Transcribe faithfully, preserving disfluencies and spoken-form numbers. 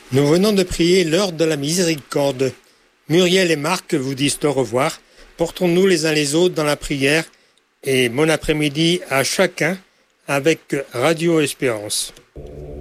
Nous venons de prier l'heure de la miséricorde. Muriel et Marc vous disent au revoir. Portons-nous les uns les autres dans la prière et bon après-midi à chacun avec Radio Espérance.